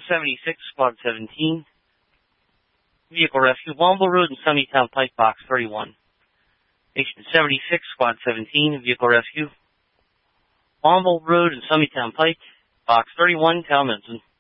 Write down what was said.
76, Squad 17. Vehicle rescue, Womble Road and Summytown Pike, Box 31. Station 76, Squad 17, vehicle rescue. Womble Road and Summytown Pike, Box 31, Talminson.